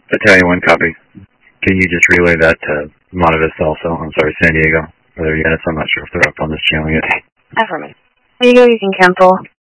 Battalion 1, copy. Can you just relay that to Monte Vista also? I'm sorry, San Diego. Other units, I'm not sure if they're up on this channel yet. Affirmative. San Diego, you can cancel